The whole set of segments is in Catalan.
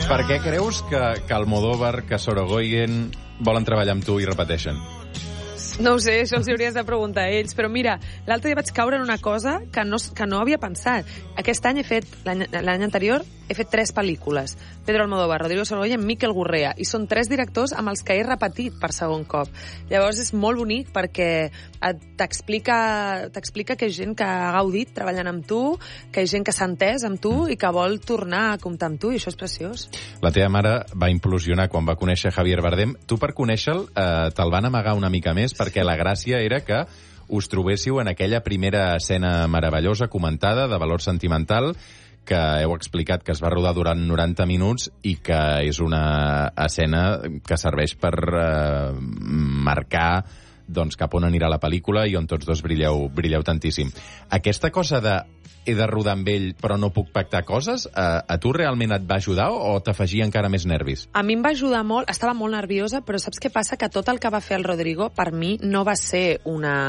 Per què creus que Almodóvar, que Sorogoyen volen treballar amb tu i repeteixen? No ho sé, això els hauries de preguntar a ells. Però mira, l'altre dia vaig caure en una cosa que no havia pensat. Aquest any l'any anterior, he fet 3 pel·lícules. Pedro Almodóvar, Rodrigo Sorogoyen, Miquel Gurrea. I són 3 directors amb els que he repetit per segon cop. Llavors és molt bonic perquè t'explica que hi ha gent que ha gaudit treballant amb tu, que hi ha gent que s'ha entès amb tu i que vol tornar a comptar amb tu, i això és preciós. La teva mare va implosionar quan va conèixer Javier Bardem. Tu, per conèixer-lo, te'l van amagar una mica més perquè la gràcia era que us trobéssiu en aquella primera escena meravellosa, comentada, de valor sentimental, que heu explicat que es va rodar durant 90 minuts i que és una escena que serveix per marcar cap on anirà la pel·lícula i on tots dos brilleu tantíssim. Aquesta cosa de he de rodar amb ell però no puc pactar coses, a tu realment et va ajudar o t'afegia encara més nervis? A mi em va ajudar molt, estava molt nerviosa, però saps què passa? Que tot el que va fer el Rodrigo per mi no va ser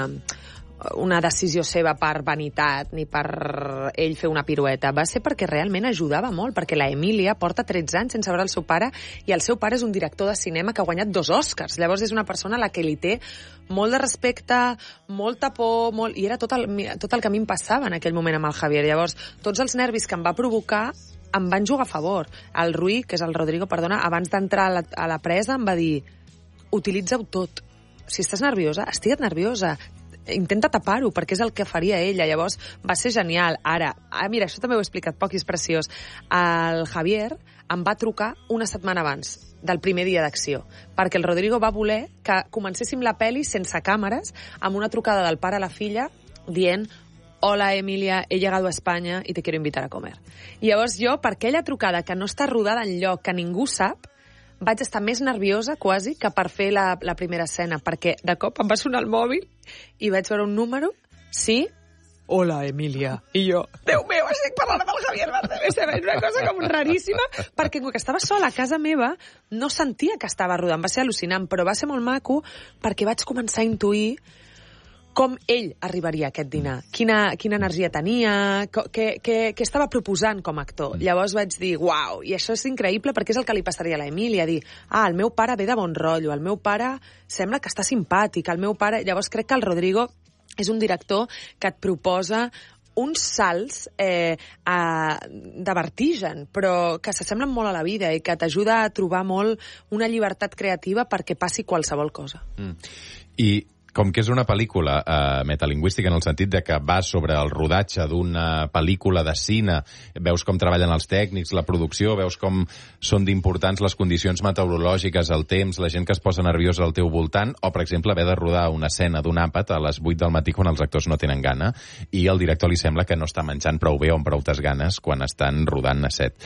una decisió seva per vanitat ni per ell fer una pirueta. Va ser perquè realment ajudava molt, perquè la Emília porta 13 anys sense veure el seu pare i el seu pare és un director de cinema que ha guanyat 2 Oscars. Llavors és una persona a la que li té molt de respecte, molta por, i era tot el que a mi em passava en aquell moment amb el Javier. Llavors, tots els nervis que em va provocar em van jugar a favor. El Rui, que és el Rodrigo, perdona, abans d'entrar a la presa em va dir: utilitza-ho tot. Si estàs nerviosa, estigue't nerviosa. Intenta tapar-ho, perquè és el que faria ella. Llavors, va ser genial. Ara, mira, això també ho he explicat poc i és preciós. El Javier em va trucar una setmana abans del primer dia d'acció, perquè el Rodrigo va voler que comencéssim la peli sense càmeres, amb una trucada del pare a la filla dient: hola, Emilia, he llegado a España y te quiero invitar a comer. I llavors jo, per aquella trucada que no està rodada enlloc, que ningú sap, vaig estar més nerviosa, quasi, que per fer la primera escena, perquè de cop em va sonar el mòbil i vaig veure un número, sí, hola, Emília. I jo, Déu meu, estic parlant amb el Javier Bardem. És una cosa com raríssima, perquè com que estava sola a casa meva, no sentia que estava rodant. Va ser al·lucinant, però va ser molt maco perquè vaig començar a intuir com ell arribaria a aquest dinar, quina energia tenia, què estava proposant com a actor. Llavors vaig dir, uau, i això és increïble perquè és el que li passaria a l'Emília, dir, el meu pare ve de bon rotllo, el meu pare sembla que està simpàtic, el meu pare... Llavors crec que el Rodrigo és un director que et proposa uns salts de vertigen, però que s'assemblen molt a la vida i que t'ajuda a trobar molt una llibertat creativa perquè passi qualsevol cosa. I com que és una pel·lícula metalingüística en el sentit de que va sobre el rodatge d'una pel·lícula de cine, veus com treballen els tècnics, la producció, veus com són d'importants les condicions meteorològiques, el temps, la gent que es posa nerviosa al teu voltant, o, per exemple, haver de rodar una escena d'un àpat a les 8 del matí quan els actors no tenen gana i al director li sembla que no està menjant prou bé o amb prou ganes quan estan rodant a set.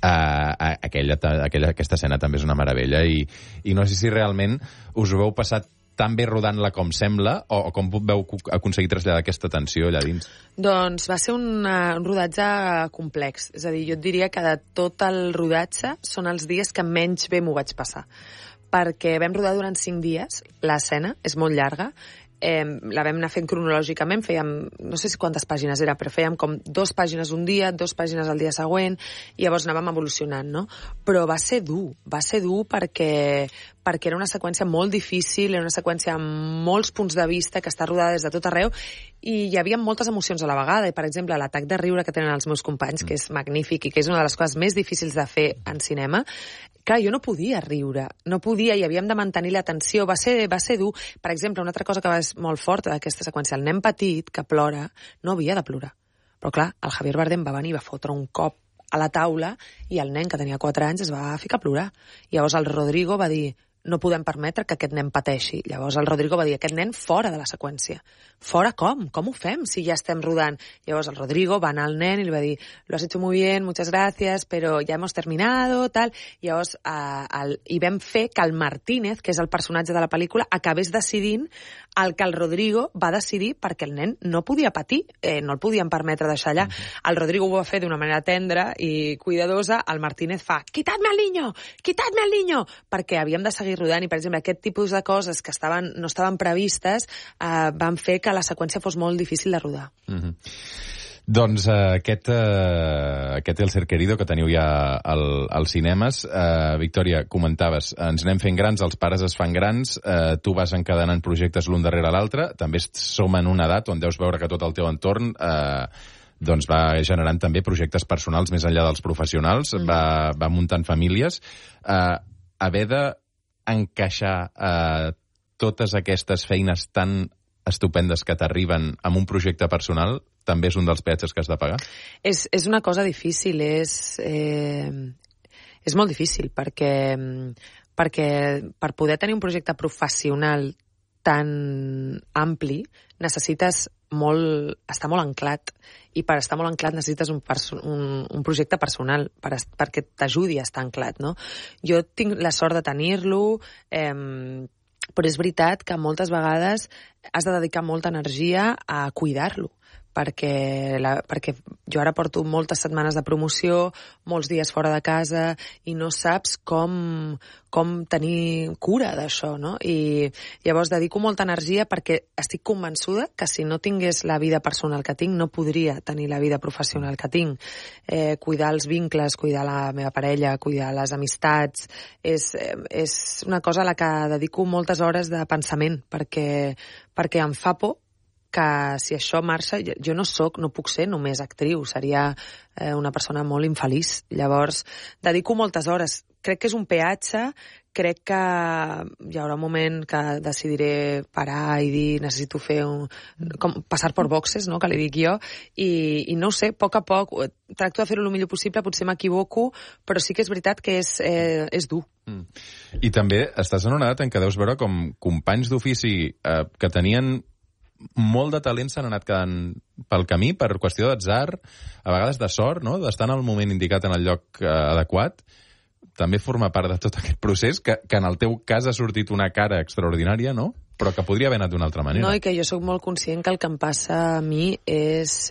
Aquesta escena també és una meravella i no sé si realment us ho veu passat tan bé rodant-la com sembla, o com veu aconseguir traslladar aquesta tensió allà dins? Doncs va ser un rodatge complex. És a dir, jo et diria que de tot el rodatge són els dies que menys bé m'ho vaig passar. Perquè vam rodar durant 5 dies, l'escena és molt llarga, la vam anar fent cronològicament, fèiem, no sé si quantes pàgines era, però fèiem com 2 pàgines un dia, 2 pàgines el dia següent, i llavors anàvem evolucionant, no? Però va ser dur perquè era una seqüència molt difícil, era una seqüència amb molts punts de vista, que està rodada des de tot arreu, i hi havia moltes emocions a la vegada, i per exemple l'atac de riure que tenen els meus companys, que és magnífic i que és una de les coses més difícils de fer en cinema, clar, jo no podia riure, no podia, i havíem de mantenir l'atenció, va ser dur. Per exemple, una altra cosa que va ser molt forta d'aquesta seqüència, el nen petit que plora no havia de plorar, però clar, el Javier Bardem va venir, va fotre un cop a la taula i el nen, que tenia 4 anys, es va ficar a plorar. Llavors el Rodrigo va dir, no podem permetre que aquest nen pateixi. Llavors el Rodrigo va dir, aquest nen fora de la seqüència. Fora com? Com ho fem si ja estem rodant? Llavors el Rodrigo va anar al nen i li va dir, lo has hecho muy bien, muchas gracias, pero ya hemos terminado, tal. Llavors hi vam fer que el Martínez, que és el personatge de la pel·lícula, acabés decidint el que el Rodrigo va decidir perquè el nen no podia patir, no el podien permetre deixar allà. El Rodrigo ho va fer d'una manera tendra i cuidadosa, el Martínez fa, quitadme al niño, perquè havíem de seguir rodant i, per exemple, aquest tipus de coses que no estaven previstes van fer que la seqüència fos molt difícil de rodar. Doncs aquest El Ser Querido que teniu ja als cinemes. Victòria, comentaves, ens anem fent grans, els pares es fan grans, tu vas encadenant projectes l'un darrere l'altre, també som en una edat on deus veure que tot el teu entorn doncs va generant també projectes personals més enllà dels professionals, va muntant famílies. Haver d'encaixar totes aquestes feines tan estupendes que t'arriben amb un projecte personal també és un dels peatges que has de pagar? És una cosa difícil, és molt difícil, perquè per poder tenir un projecte professional tan ampli necessites estar molt anclat, i per estar molt anclat necessites un projecte personal perquè t'ajudi a estar anclat, no? Jo tinc la sort de tenir-lo, però és veritat que moltes vegades has de dedicar molta energia a cuidar-lo, perquè jo ara porto moltes setmanes de promoció, molts dies fora de casa, i no saps com tenir cura d'això, no? I llavors dedico molta energia perquè estic convençuda que si no tingués la vida personal que tinc, no podria tenir la vida professional que tinc. Cuidar els vincles, cuidar la meva parella, cuidar les amistats, és una cosa a la que dedico moltes hores de pensament, perquè em fa por que si això marxa, jo no puc ser només actriu, seria una persona molt infeliç. Llavors, dedico moltes hores. Crec que és un peatge, crec que hi haurà un moment que decidiré parar i dir necessito fer passar per boxes, no?, que li dic jo, i no ho sé, a poc tracto de fer-ho el millor possible, potser m'equivoco, però sí que és veritat que és dur. I també estàs en una edat en què deus veure com companys d'ofici que tenien molt de talent s'han anat quedant pel camí per qüestió d'atzar, a vegades de sort, no?, d'estar en el moment indicat en el lloc adequat. També forma part de tot aquest procés, que en el teu cas ha sortit una cara extraordinària, no?, però que podria haver anat d'una altra manera. No, i que jo sóc molt conscient que el que em passa a mi és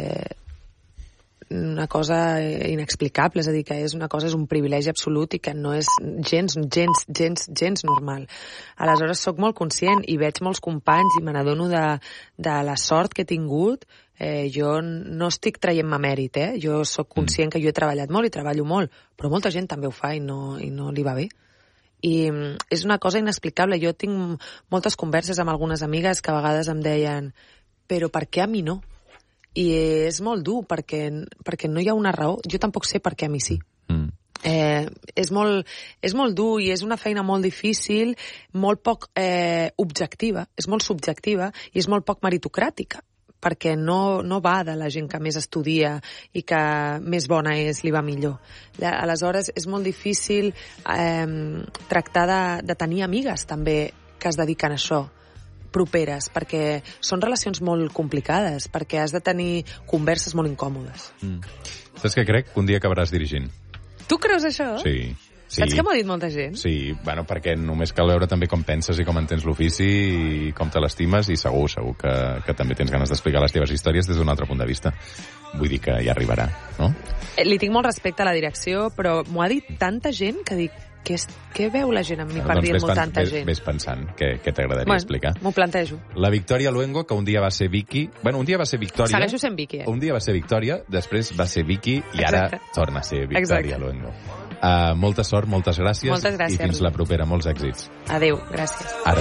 una cosa inexplicable, és a dir, que és un privilegi absolut i que no és gens normal. Aleshores, sóc molt conscient i veig molts companys i me n'adono de la sort que he tingut. Jo no estic traient-me mèrit, jo sóc conscient que jo he treballat molt i treballo molt, però molta gent també ho fa i no li va bé. I és una cosa inexplicable. Jo tinc moltes converses amb algunes amigues que a vegades em deien però per què a mi no? I és molt dur, perquè no hi ha una raó. Jo tampoc sé per què a mi sí. És molt dur i és una feina molt difícil, molt poc objectiva, és molt subjectiva i és molt poc meritocràtica, perquè no va de la gent que més estudia i que més bona és, li va millor. Aleshores, és molt difícil tractar de tenir amigues també que es dediquen a això, properes, perquè són relacions molt complicades, perquè has de tenir converses molt incòmodes. Saps què crec? Que un dia acabaràs dirigint. Tu creus això? Sí. Saps que m'ho ha dit molta gent? Sí, bueno, perquè només cal veure també com penses i com entens l'ofici i com te l'estimes, i segur que també tens ganes d'explicar les teves històries des d'un altre punt de vista. Vull dir que ja arribarà, no? Li tinc molt respecte a la direcció, però m'ho ha dit tanta gent que dic, què veu la gent amb mi per dir-m'ho tanta gent? Ves pensant què t'agradaria explicar. M'ho plantejo. La Victòria Luengo, que un dia va ser Vicky... Bueno, un dia va ser Victòria... Segueixo sent Vicky, Un dia va ser Victòria, després va ser Vicky, i ara torna a ser Victòria Luengo. Molta sort, moltes gràcies. Moltes gràcies. I fins la propera. Molts èxits. Adéu, gràcies.